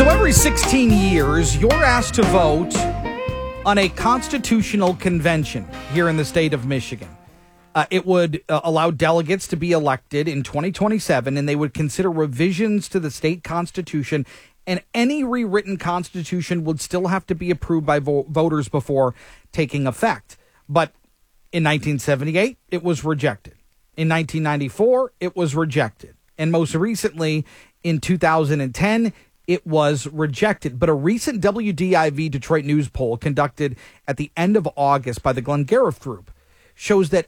So every 16 years, you're asked to vote on a constitutional convention here in the state of Michigan. It would allow delegates to be elected in 2027, and they would consider revisions to the state constitution, and any rewritten constitution would still have to be approved by voters before taking effect. But in 1978, it was rejected. In 1994, it was rejected. And most recently, in 2010, it was rejected. But a recent WDIV Detroit News poll conducted at the end of August by the Glengarriff Group shows that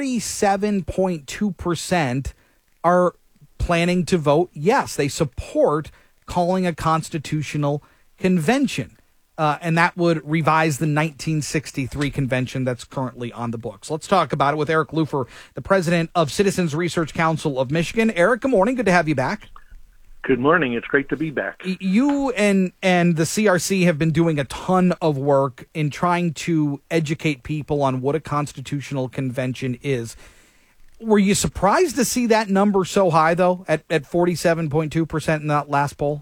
47.2% are planning to vote yes. They support calling a constitutional convention. And that would revise the 1963 convention that's currently on the books. Let's talk about it with Eric Lupher, the president of Citizens Research Council of Michigan. Eric, good morning. Good to have you back. Good morning. It's great to be back. You and the CRC have been doing a ton of work in trying to educate people on what a constitutional convention is. Were you surprised to see that number so high, though, at 47.2% in that last poll?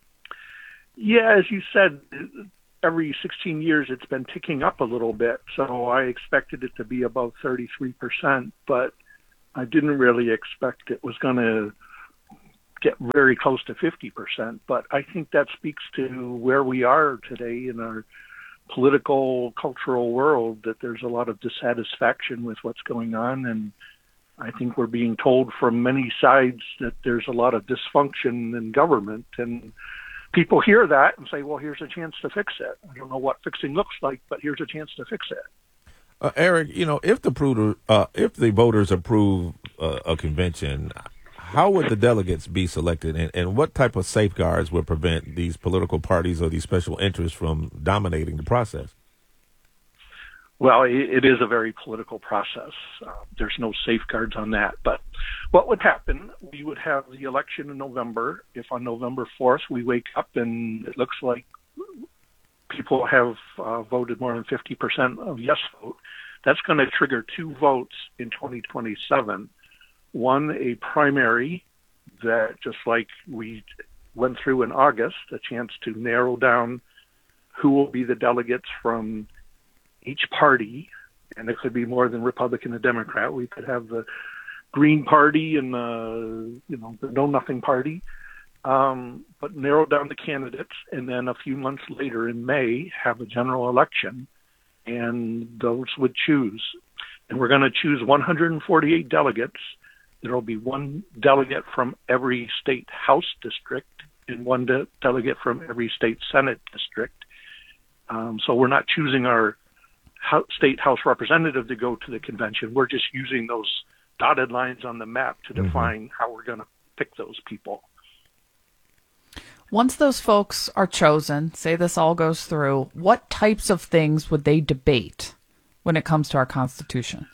Yeah, as you said, every 16 years it's been ticking up a little bit. So I expected it to be above 33%, but I didn't really expect it was going to get very close to 50%. But I think that speaks to where we are today in our political, cultural world, that there's a lot of dissatisfaction with what's going on. And I think we're being told from many sides that there's a lot of dysfunction in government. And people hear that and say, well, here's a chance to fix it. I don't know what fixing looks like, but here's a chance to fix it. Eric, if the voters approve a convention, how would the delegates be selected, and what type of safeguards would prevent these political parties or these special interests from dominating the process? Well, it is a very political process. There's no safeguards on that. But what would happen, we would have the election in November. If on November 4th we wake up and it looks like people have voted more than 50% of yes vote, that's going to trigger two votes in 2027. One, a primary that, just like we went through in August, a chance to narrow down who will be the delegates from each party, and it could be more than Republican and Democrat. We could have the Green Party and the Know Nothing Party, but narrow down the candidates, and then a few months later in May have a general election, and those would choose. And we're going to choose 148 delegates. There will be one delegate from every state House district and one delegate from every state Senate district. So we're not choosing our state House representative to go to the convention. We're just using those dotted lines on the map to define how we're going to pick those people. Once those folks are chosen, say this all goes through, what types of things would they debate when it comes to our Constitution?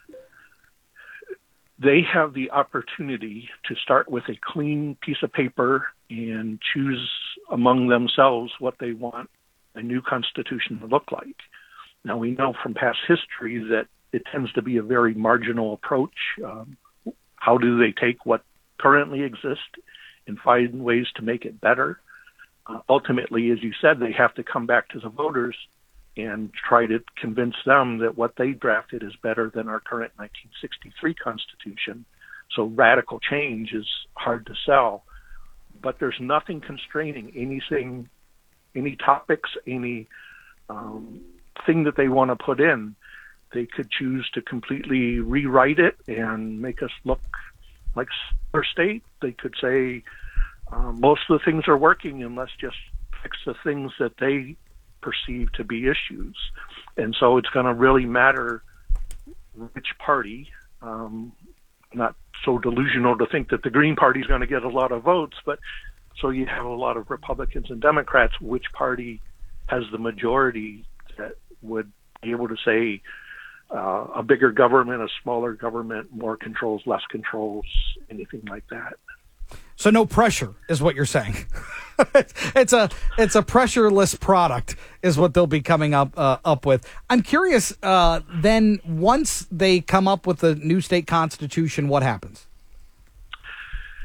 They have the opportunity to start with a clean piece of paper and choose among themselves what they want a new Constitution to look like. Now, we know from past history that it tends to be a very marginal approach. How do they take what currently exists and find ways to make it better? Ultimately, as you said, they have to come back to the voters and try to convince them that what they drafted is better than our current 1963 Constitution. So radical change is hard to sell. But there's nothing constraining anything, any topics, any thing that they want to put in. They could choose to completely rewrite it and make us look like our state. They could say most of the things are working, and let's just fix the things that they perceive to be issues. And so it's going to really matter which party. Not so delusional to think that the Green Party is going to get a lot of votes, but so you have a lot of Republicans and Democrats. Which party has the majority that would be able to say a bigger government, a smaller government, more controls, less controls, anything like that? So no pressure is what you're saying. It's a pressureless product is what they'll be coming up with. I'm curious. Then once they come up with the new state constitution, what happens?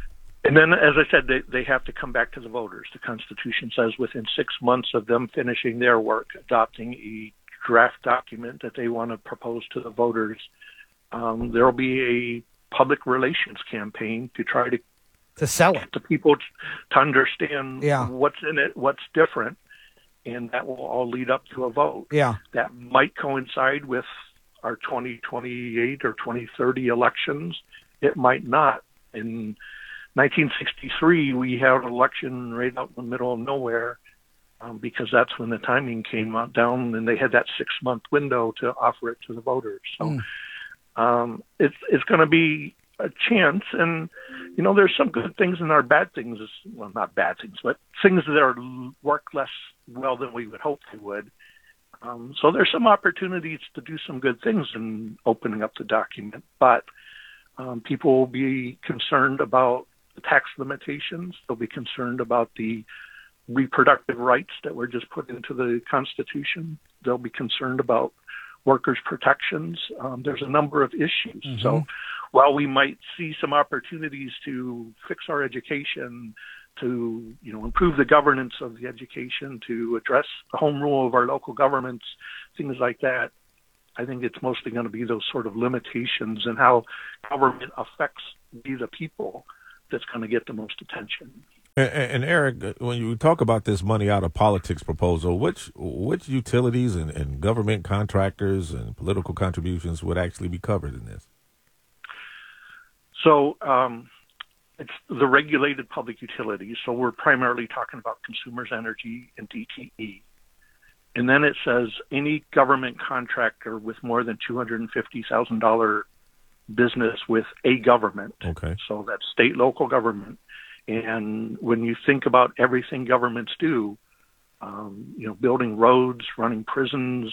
And then, as I said, they have to come back to the voters. The Constitution says within 6 months of them finishing their work, adopting a draft document that they want to propose to the voters, there will be a public relations campaign to try to sell get it the people to understand Yeah. what's in it, what's different, and that will all lead up to a vote. Yeah. That might coincide with our 2028 or 2030 elections. It might not. In 1963, we had an election right out in the middle of nowhere because that's when the timing came down, and they had that 6-month window to offer it to the voters. So it's going to be a chance, and there's some good things and there are bad things. Well, not bad things, but things that work less well than we would hope they would. So there's some opportunities to do some good things in opening up the document, but people will be concerned about the tax limitations. They'll be concerned about the reproductive rights that were just put into the Constitution. They'll be concerned about workers' protections. There's a number of issues. Mm-hmm. So while we might see some opportunities to fix our education, to improve the governance of the education, to address the home rule of our local governments, things like that, I think it's mostly going to be those sort of limitations and how government affects the people that's going to get the most attention. And Eric, when you talk about this money out of politics proposal, which utilities and government contractors and political contributions would actually be covered in this? So it's the regulated public utilities. So we're primarily talking about Consumers Energy and DTE. And then it says any government contractor with more than $250,000 business with a government. Okay. So that's state, local government. And when you think about everything governments do, building roads, running prisons,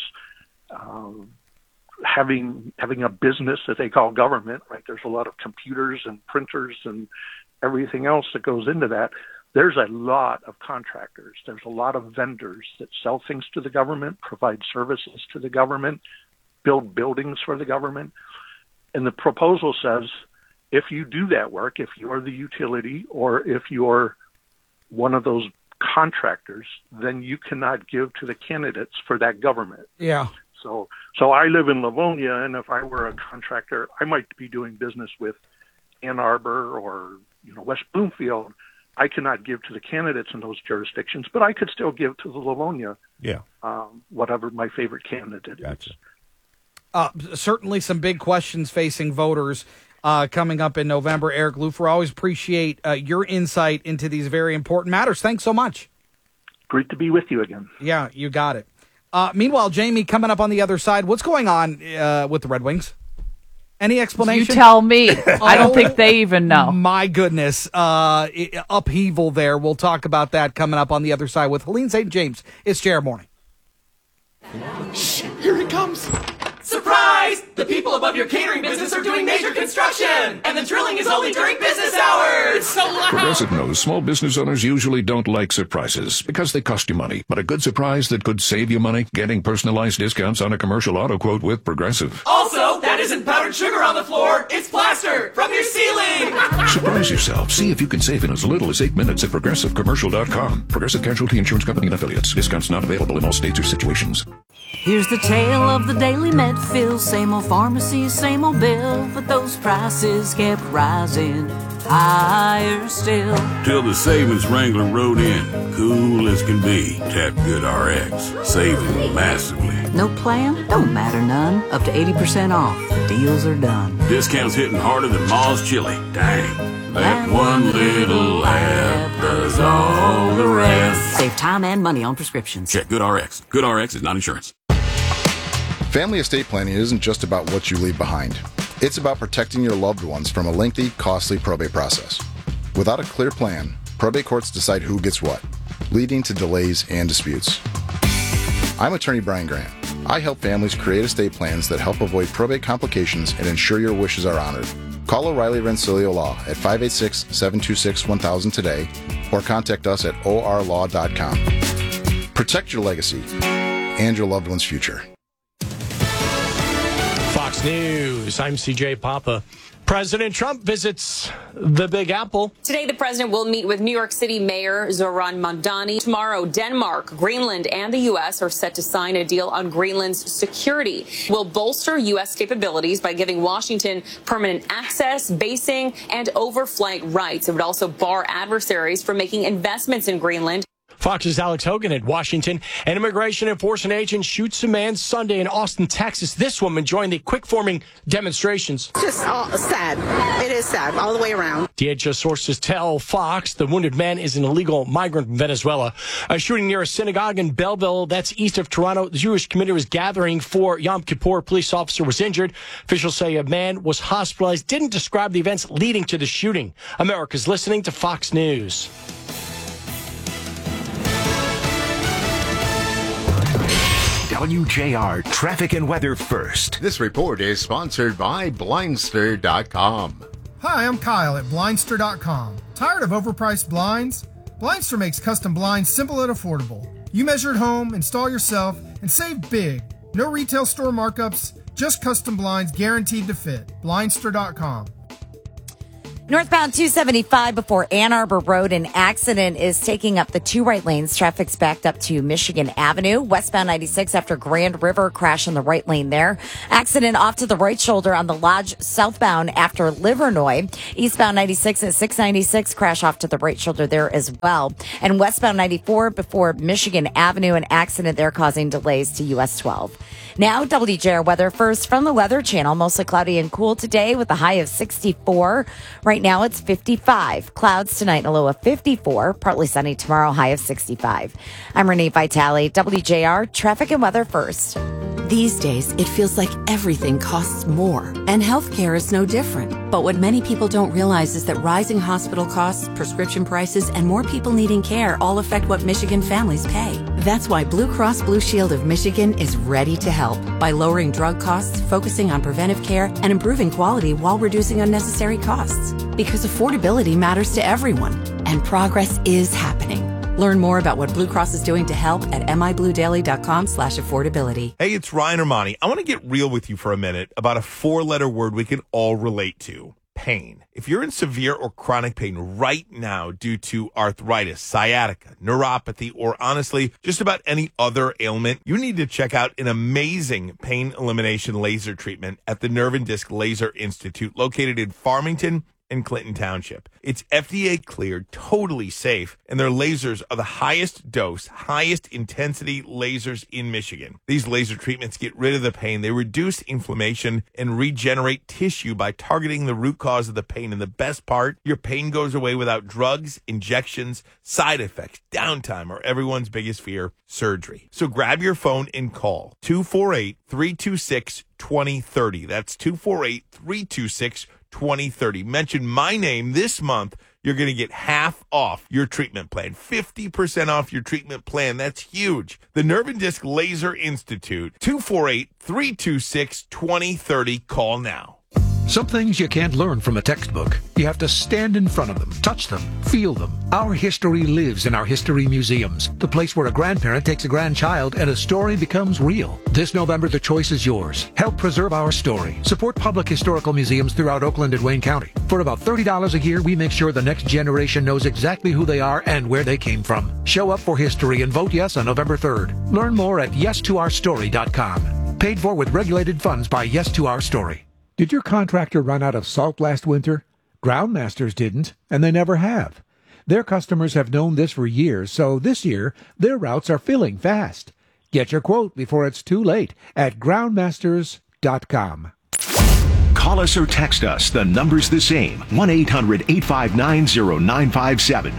having a business that they call government, right? There's a lot of computers and printers and everything else that goes into that. There's a lot of contractors. There's a lot of vendors that sell things to the government, provide services to the government, build buildings for the government. And the proposal says, if you do that work, if you're the utility or if you're one of those contractors, then you cannot give to the candidates for that government. Yeah. So I live in Livonia, and if I were a contractor, I might be doing business with Ann Arbor or West Bloomfield. I cannot give to the candidates in those jurisdictions, but I could still give to the Livonia, whatever my favorite candidate is. Certainly some big questions facing voters coming up in November. Eric Lupfer, always appreciate your insight into these very important matters. Thanks so much. Great to be with you again. Yeah, you got it. Meanwhile, Jamie, coming up on the other side, what's going on with the Red Wings? Any explanation? You tell me. I don't think they even know. My goodness. Upheaval there. We'll talk about that coming up on the other side with Helene St. James. It's JR Morning. Shh, here it comes. Surprise! The people above your catering business are doing major construction, and the drilling is only during business hours. It's so loud. Progressive knows small business owners usually don't like surprises because they cost you money. But a good surprise that could save you money, getting personalized discounts on a commercial auto quote with Progressive. Also, that isn't powdered sugar on the floor. It's plaster from your ceiling. Surprise yourself. See if you can save in as little as 8 minutes at ProgressiveCommercial.com. Progressive Casualty Insurance Company and Affiliates. Discounts not available in all states or situations. Here's the tale of the daily med fill. Same old pharmacy, same old bill, but those prices kept rising higher still. Till the savings wrangler rode in, cool as can be. Tap Good RX, saving massively. No plan? Don't matter none. Up to 80% off. Deals are done. Discounts hitting harder than Ma's chili. Dang. That one little app does all the rest. Save time and money on prescriptions. Check Good RX. Good RX is not insurance. Family estate planning isn't just about what you leave behind. It's about protecting your loved ones from a lengthy, costly probate process. Without a clear plan, probate courts decide who gets what, leading to delays and disputes. I'm attorney Brian Grant. I help families create estate plans that help avoid probate complications and ensure your wishes are honored. Call O'Reilly Rensselaer Law at 586-726-1000 today or contact us at orlaw.com. Protect your legacy and your loved one's future. Fox News, I'm CJ Papa. President Trump visits the Big Apple. Today, the president will meet with New York City Mayor Zoran Mamdani. Tomorrow, Denmark, Greenland, and the U.S. are set to sign a deal on Greenland's security. Will bolster U.S. capabilities by giving Washington permanent access, basing, and overflight rights. It would also bar adversaries from making investments in Greenland. Fox's Alex Hogan at Washington. An immigration enforcement agent shoots a man Sunday in Austin, Texas. This woman joined the quick-forming demonstrations. Just sad. It is sad all the way around. DHS sources tell Fox the wounded man is an illegal migrant from Venezuela. A shooting near a synagogue in Belleville, that's east of Toronto. The Jewish community was gathering for Yom Kippur. A police officer was injured. Officials say a man was hospitalized. Didn't describe the events leading to the shooting. America's listening to Fox News. WJR Traffic and Weather First. This report is sponsored by Blindster.com. Hi, I'm Kyle at Blindster.com. Tired of overpriced blinds? Blindster makes custom blinds simple and affordable. You measure at home, install yourself, and save big. No retail store markups, just custom blinds guaranteed to fit. Blindster.com. Northbound 275 before Ann Arbor Road, an accident is taking up the two right lanes. Traffic's backed up to Michigan Avenue. Westbound 96 after Grand River, crash in the right lane there. Accident off to the right shoulder on the Lodge southbound after Livernois. Eastbound 96 at 696, crash off to the right shoulder there as well. And westbound 94 before Michigan Avenue, an accident there causing delays to US 12. Now, WJR weather first from the Weather Channel. Mostly cloudy and cool today with a high of 64. Right now it's 55. Clouds tonight and a low of 54. Partly sunny tomorrow, high of 65. I'm Renee Vitale, WJR Traffic and Weather First. These days, it feels like everything costs more, and healthcare is no different. But what many people don't realize is that rising hospital costs, prescription prices, and more people needing care all affect what Michigan families pay. That's why Blue Cross Blue Shield of Michigan is ready to help by lowering drug costs, focusing on preventive care, and improving quality while reducing unnecessary costs. Because affordability matters to everyone, and progress is happening. Learn more about what Blue Cross is doing to help at mibluedaily.com/affordability. Hey, it's Ryan Armani. I want to get real with you for a minute about a 4-letter word we can all relate to: pain. If you're in severe or chronic pain right now due to arthritis, sciatica, neuropathy, or honestly, just about any other ailment, you need to check out an amazing pain elimination laser treatment at the Nerve and Disc Laser Institute located in Farmington and Clinton Township. It's FDA cleared, totally safe, and their lasers are the highest dose, highest intensity lasers in Michigan. These laser treatments get rid of the pain, they reduce inflammation, and regenerate tissue by targeting the root cause of the pain. And the best part, your pain goes away without drugs, injections, side effects, downtime, or everyone's biggest fear, surgery. So grab your phone and call 248-326-2030. That's 248-326-2030. Mention my name this month. You're going to get half off your treatment plan. 50% off your treatment plan. That's huge. The Nerve and Disc Laser Institute. 248-326-2030. Call now. Some things you can't learn from a textbook. You have to stand in front of them, touch them, feel them. Our history lives in our history museums, the place where a grandparent takes a grandchild and a story becomes real. This November, the choice is yours. Help preserve our story. Support public historical museums throughout Oakland and Wayne County. For about $30 a year, we make sure the next generation knows exactly who they are and where they came from. Show up for history and vote yes on November 3rd. Learn more at yes2ourstory.com. Paid for with regulated funds by Yes to Our Story. Did your contractor run out of salt last winter? Groundmasters didn't, and they never have. Their customers have known this for years, so this year, their routes are filling fast. Get your quote before it's too late at groundmasters.com. Call us or text us. The number's the same. 1-800-859-0957.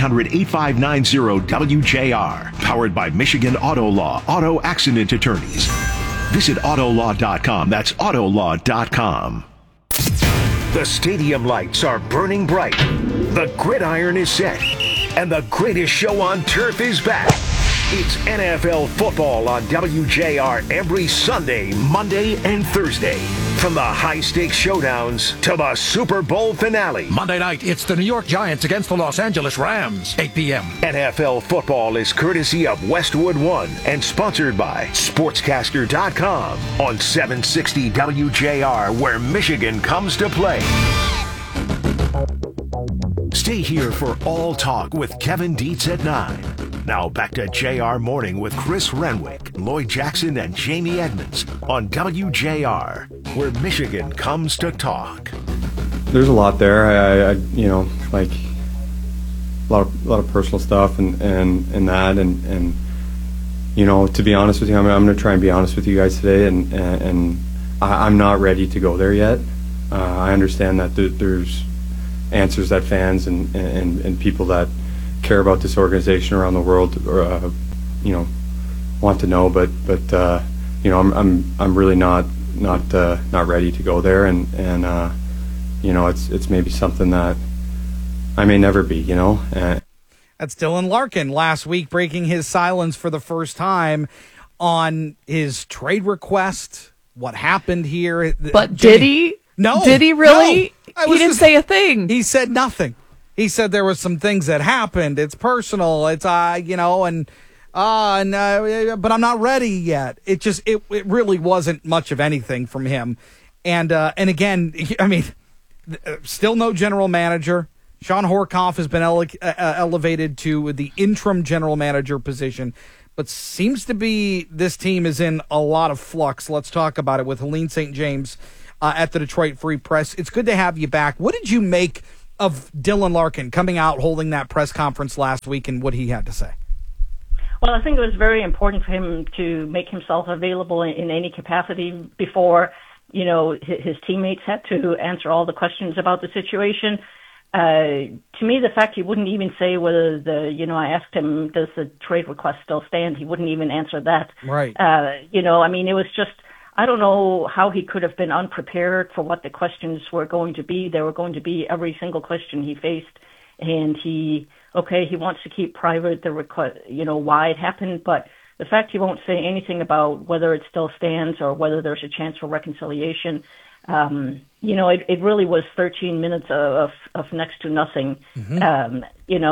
1-800-859-0WJR. Powered by Michigan Auto Law, Auto Accident Attorneys. Visit Autolaw.com. That's Autolaw.com. The stadium lights are burning bright. The gridiron is set. And the greatest show on turf is back. It's NFL football on WJR every Sunday, Monday, and Thursday. From the high-stakes showdowns to the Super Bowl finale. Monday night, it's the New York Giants against the Los Angeles Rams, 8 p.m. NFL football is courtesy of Westwood One and sponsored by Sportscaster.com on 760 WJR, where Michigan comes to play. Stay here for All Talk with Kevin Dietz at 9. Now back to JR Morning with Chris Renwick, Lloyd Jackson, and Jamie Edmonds on WJR, where Michigan comes to talk. There's a lot there. I like a lot of personal stuff and that and to be honest with you, I'm going to try and be honest with you guys today, and I'm not ready to go there yet. I understand that there's answers that fans and people that care about this organization around the world, want to know, but I'm really not ready to go there, and it's maybe something that I may never be, That's Dylan Larkin last week breaking his silence for the first time on his trade request. What happened here? But did he? No. Did he really? No. He didn't say a thing. He said nothing. He said there was some things that happened. It's personal. It's but I'm not ready yet. It really wasn't much of anything from him. And again, I mean, still no general manager. Shawn Horcoff has been elevated to the interim general manager position, but seems to be this team is in a lot of flux. Let's talk about it with Helene St. James at the Detroit Free Press. It's good to have you back. What did you make of Dylan Larkin coming out, holding that press conference last week, and what he had to say? Well, I think it was very important for him to make himself available in any capacity before, his teammates had to answer all the questions about the situation. To me, the fact he wouldn't even say whether I asked him, does the trade request still stand? He wouldn't even answer that. Right. It was just, I don't know how he could have been unprepared for what the questions were going to be. They were going to be every single question he faced. And he wants to keep private the request, why it happened. But the fact he won't say anything about whether it still stands or whether there's a chance for reconciliation, it really was 13 minutes of next to nothing, and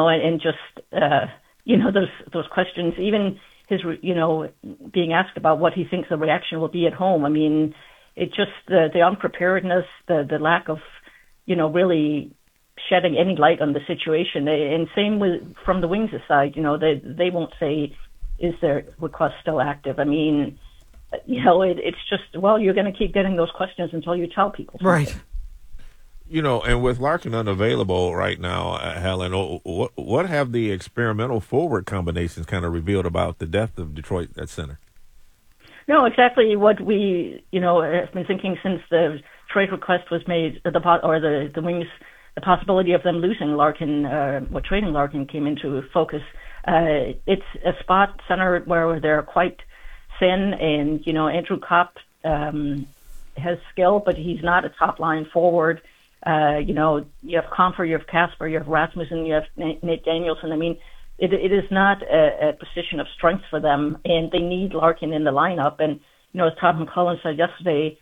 just, those questions, even his, being asked about what he thinks the reaction will be at home. I mean, it just, the unpreparedness, the lack of, really shedding any light on the situation. And same from the Wings' side, they won't say, is their request still active? I mean, it's just, you're going to keep getting those questions until you tell people something. Right. And with Larkin unavailable right now, Helen, what have the experimental forward combinations kind of revealed about the depth of Detroit at center? No, exactly what we, have been thinking since the trade request was made, the Wings, the possibility of them losing Larkin, or trading Larkin came into focus. It's a spot center where they're quite thin, and, Andrew Kopp has skill, but he's not a top-line forward. You have Comfer, you have Casper, you have Rasmussen, you have Nate Danielson. I mean, it is not a position of strength for them, and they need Larkin in the lineup. And, as Todd McCullough said yesterday,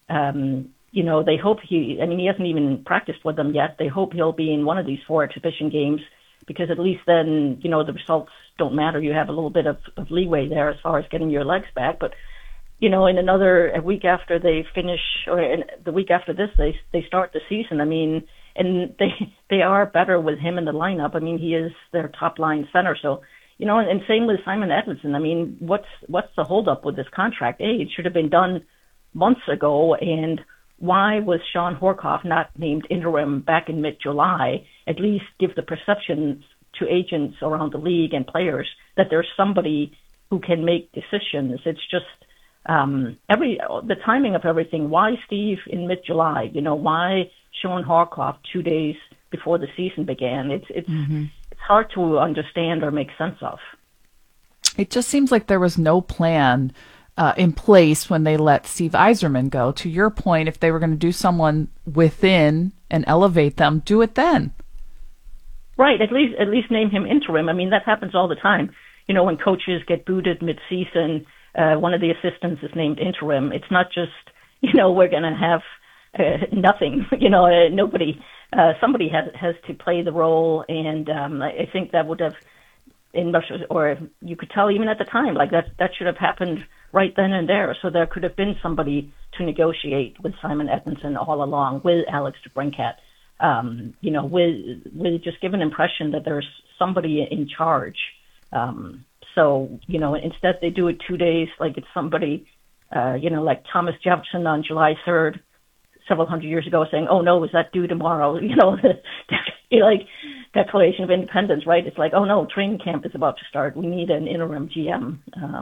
they hope he hasn't even practiced with them yet. They hope he'll be in one of these 4 exhibition games, because at least then, the results don't matter. You have a little bit of leeway there as far as getting your legs back. But, in a week after they finish, or the week after this, they start the season. I mean, and they are better with him in the lineup. I mean, he is their top line center. So, and same with Simon Edmondson. I mean, what's the holdup with this contract? It should have been done months ago. And why was Shawn Horcoff not named interim back in mid-July? At least give the perception to agents around the league and players that there's somebody who can make decisions. It's just the timing of everything. Why Steve in mid-July? Why Shawn Horcoff 2 days before the season began? It's hard to understand or make sense of. It just seems like there was no plan in place when they let Steve Yzerman go. To your point, if they were going to do someone within and elevate them, do it then. Right. At least name him interim. I mean, that happens all the time. When coaches get booted mid-season, one of the assistants is named interim. It's not just, we're going to have nothing. Nobody. Somebody has to play the role, and I think that would have, or you could tell even at the time, like that should have happened right then and there. So there could have been somebody to negotiate with Simon Edmondson all along, with Alex DeBrincat. With just give an impression that there's somebody in charge. So instead they do it 2 days, like it's somebody, like Thomas Jefferson on July 3rd, several hundred years ago, saying, "Oh no, is that due tomorrow?" Like Declaration of Independence, right? It's like, "Oh no, training camp is about to start. We need an interim GM."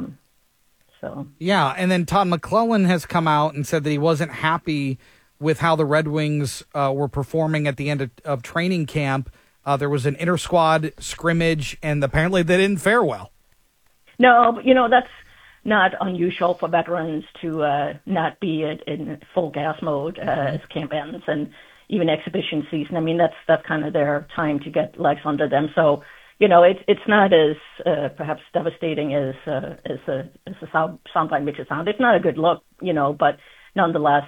Yeah, and then Todd McClellan has come out and said that he wasn't happy with how the Red Wings were performing at the end of training camp. There was an inter-squad scrimmage, and apparently they didn't fare well. No, that's not unusual for veterans to not be in full gas mode as camp ends and even exhibition season. I mean, that's kind of their time to get legs under them. So, it's not as perhaps devastating as the soundbite makes it sound. It's not a good look, but nonetheless,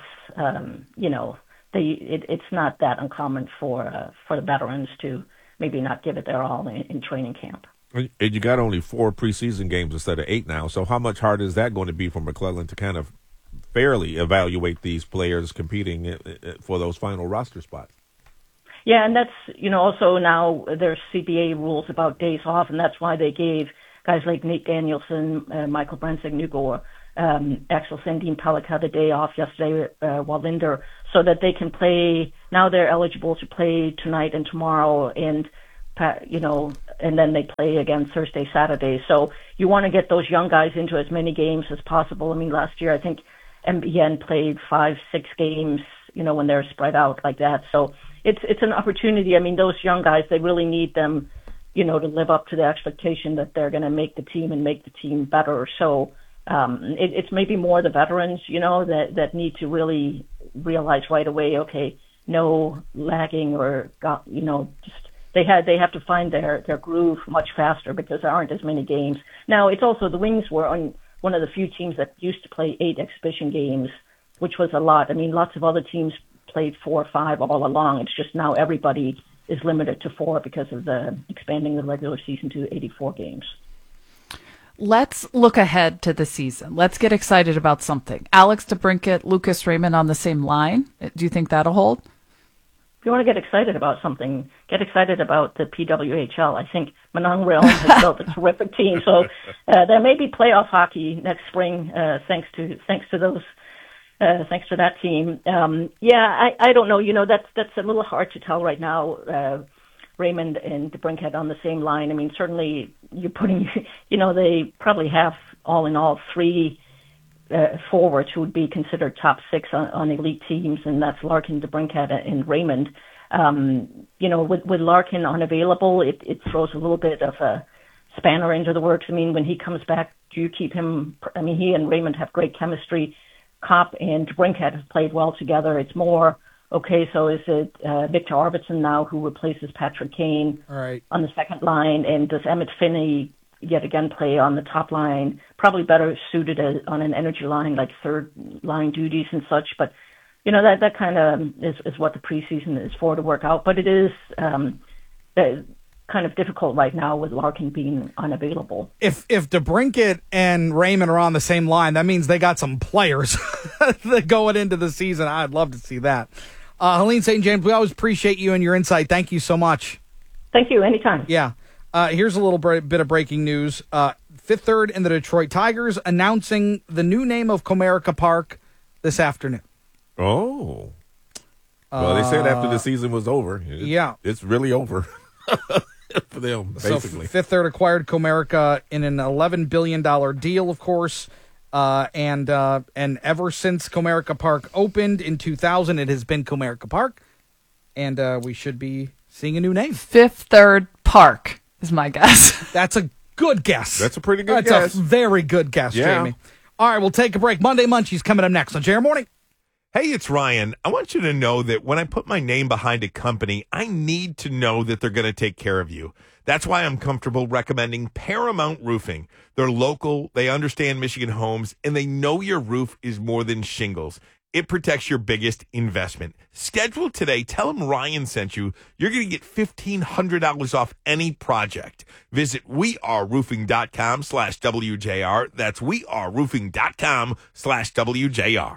it's not that uncommon for the veterans to maybe not give it their all in training camp. And you got only 4 preseason games instead of 8 now. So how much harder is that going to be for McClellan to kind of fairly evaluate these players competing for those final roster spots? Yeah, and that's, also now there's CBA rules about days off, and that's why they gave guys like Nate Danielson, Michael Brenzig-Nugor, Axel Sandin Pellica the day off yesterday, Wallinder, so that they can play. Now they're eligible to play tonight and tomorrow, and and then they play again Thursday, Saturday. So you want to get those young guys into as many games as possible. I mean, last year I think MBN played 5-6 games, when they're spread out like that. So it's an opportunity. I mean, those young guys, they really need them, to live up to the expectation that they're going to make the team and make the team better. So it's maybe more the veterans, that need to really realize right away, okay, no lagging or, just they have to find their groove much faster because there aren't as many games. Now, it's also the Wings were on one of the few teams that used to play 8 exhibition games, which was a lot. I mean, lots of other teams played 4 or 5 all along. It's just now everybody is limited to 4 because of the expanding the regular season to 84 games. Let's look ahead to the season. Let's get excited about something. Alex DeBrincat, Lucas Raymond on the same line. Do you think that'll hold? If you want to get excited about something, get excited about the PWHL. I think Manang Realm has built a terrific team, so there may be playoff hockey next spring thanks to that team. I don't know. That's a little hard to tell right now. Raymond and DeBrincat on the same line. I mean, certainly you're putting, they probably have all in all 3 forwards who would be considered top 6 on elite teams, and that's Larkin, DeBrincat, and Raymond. With Larkin unavailable, it throws a little bit of a spanner into the works. I mean, when he comes back, do you keep him? I mean, he and Raymond have great chemistry. Kopp and DeBrincat have played well together. It's more, okay, so is it Victor Arvidsson now who replaces Patrick Kane on the second line, and does Emmett Finney yet again play on the top line? Probably better suited on an energy line, like third line duties and such. But that kind of is what the preseason is for, to work out. But it is kind of difficult right now with Larkin being unavailable. If DeBrincat and Raymond are on the same line, that means they got some players going into the season. I'd love to see that. Helene St. James, we always appreciate you and your insight. Thank you so much. Thank you. Anytime. Yeah. Here's a little bit of breaking news. Fifth Third and the Detroit Tigers announcing the new name of Comerica Park this afternoon. Oh. Well, they said after the season was over. It's really over for them, basically. So Fifth Third acquired Comerica in an $11 billion deal, of course. And ever since Comerica Park opened in 2000, it has been Comerica Park. And we should be seeing a new name. Fifth Third Park is my guess. That's a good guess. That's a pretty good guess. That's a very good guess, Jamie. All right, we'll take a break. Monday Munchies coming up next on JR Morning. Hey, it's Ryan. I want you to know that when I put my name behind a company, I need to know that they're going to take care of you. That's why I'm comfortable recommending Paramount Roofing. They're local, they understand Michigan homes, and they know your roof is more than shingles. it protects your biggest investment. Schedule today. Tell them Ryan sent you. You're going to get $1,500 off any project. Visit weareroofing.com/WJR. That's weareroofing.com/WJR.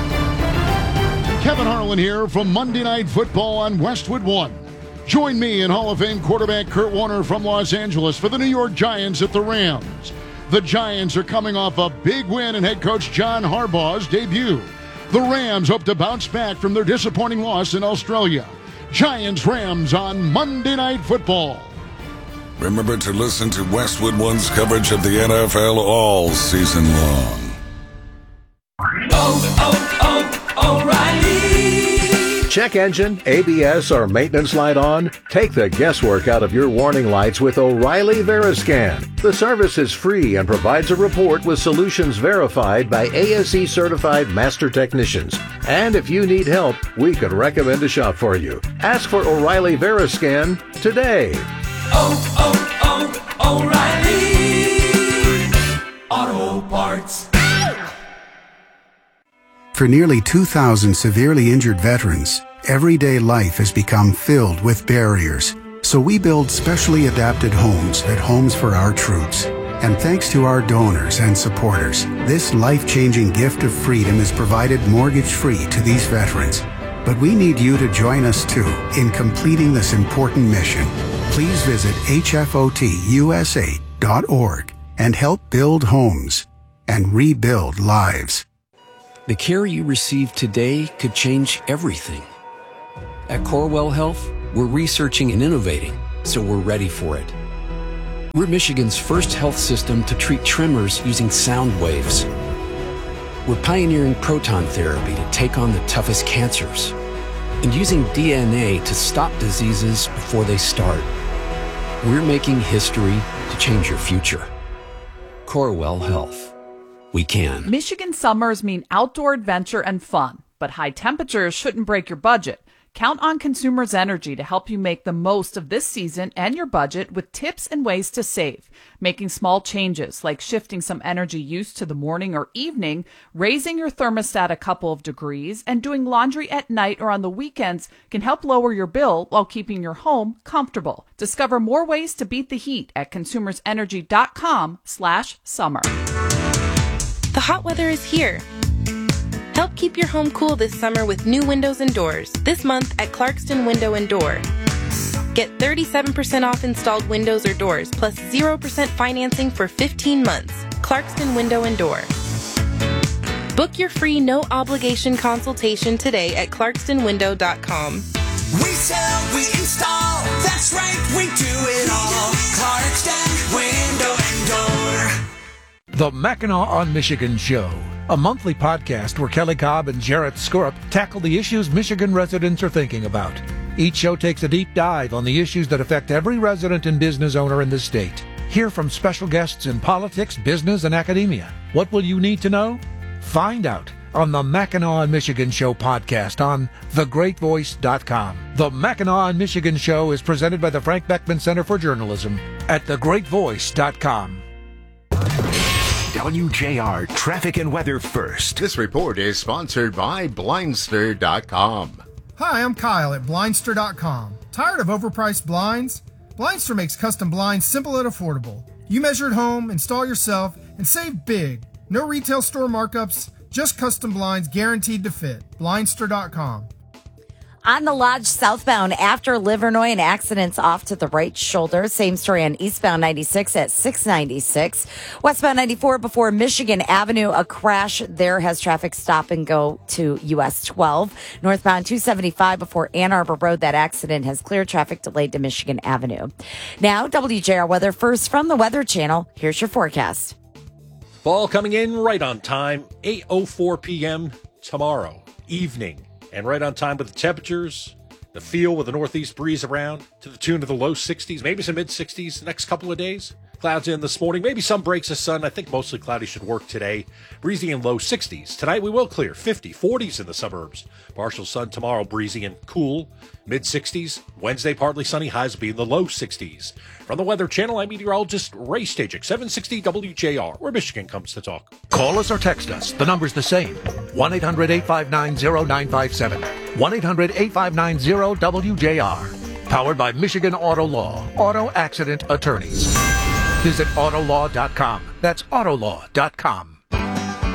Kevin Harlan here from Monday Night Football on Westwood One. Join me and Hall of Fame quarterback Kurt Warner from Los Angeles for the New York Giants at the Rams. The Giants are coming off a big win in head coach John Harbaugh's debut. The Rams hope to bounce back from their disappointing loss in Australia. Giants-Rams on Monday Night Football. Remember to listen to Westwood One's coverage of the NFL all season long. O'Reilly. Check engine, ABS, or maintenance light on? Take the guesswork out of your warning lights with O'Reilly Veriscan. The service is free and provides a report with solutions verified by ASE certified master technicians. And if you need help, we could recommend a shop for you. Ask for O'Reilly Veriscan today. O'Reilly Auto Parts. For nearly 2,000 severely injured veterans, everyday life has become filled with barriers. So we build specially adapted homes at Homes for Our Troops. And thanks to our donors and supporters, this life-changing gift of freedom is provided mortgage-free to these veterans. But we need you to join us too in completing this important mission. Please visit hfotusa.org and help build homes and rebuild lives. The care you receive today could change everything. At Corewell Health, we're researching and innovating, so we're ready for it. We're Michigan's first health system to treat tremors using sound waves. We're pioneering proton therapy to take on the toughest cancers and using DNA to stop diseases before they start. We're making history to change your future. Corewell Health. We can. Michigan summers mean outdoor adventure and fun, but high temperatures shouldn't break your budget. Count on Consumers Energy to help you make the most of this season and your budget with tips and ways to save. Making small changes like shifting some energy use to the morning or evening, raising your thermostat a couple of degrees, and doing laundry at night or on the weekends can help lower your bill while keeping your home comfortable. Discover more ways to beat the heat at consumersenergy.com/summer. The hot weather is here. Help keep your home cool this summer with new windows and doors. This month at Clarkston Window and Door. Get 37% off installed windows or doors, plus 0% financing for 15 months. Clarkston Window and Door. Book your free no-obligation consultation today at clarkstonwindow.com. We sell, we install, that's right, we do it all. Clarkston Window and Door. The Mackinac on Michigan Show, a monthly podcast where Kelly Cobb and Jarrett Skorup tackle the issues Michigan residents are thinking about. Each show takes a deep dive on the issues that affect every resident and business owner in the state. Hear from special guests in politics, business, and academia. What will you need to know? Find out on the Mackinac on Michigan Show podcast on thegreatvoice.com. The Mackinac on Michigan Show is presented by the Frank Beckman Center for Journalism at thegreatvoice.com. WJR Traffic and Weather First. This report is sponsored by Blindster.com. Hi, I'm Kyle at Blindster.com. Tired of overpriced blinds? Blindster makes custom blinds simple and affordable. You measure at home, install yourself, and save big. No retail store markups, just custom blinds guaranteed to fit. Blindster.com. On the Lodge southbound after Livernois, an accident's off to the right shoulder. Same story on eastbound 96 at 696. Westbound 94 before Michigan Avenue, a crash there has traffic stop and go to US 12. Northbound 275 before Ann Arbor Road, that accident has clear traffic delayed to Michigan Avenue. Now, WJR weather first from the Weather Channel. Here's your forecast. Fall coming in right on time, 8:04 p.m. tomorrow evening. And right on time with the temperatures, the feel with the northeast breeze around to the tune of the low 60s, maybe some mid 60s the next couple of days. Clouds in this morning. Maybe some breaks of sun. I think mostly cloudy should work today. Breezy and low 60s. Tonight we will clear 50, 40s in the suburbs. Partial sun tomorrow, breezy and cool. Mid 60s. Wednesday, partly sunny. Highs will be in the low 60s. From the Weather Channel, I'm meteorologist Ray Stajik, 760 WJR, where Michigan comes to talk. Call us or text us. The number's the same. 1-800-859-0957. 1-800-859-0WJR. Powered by Michigan Auto Law. Auto Accident Attorneys. Visit Autolaw.com. That's Autolaw.com.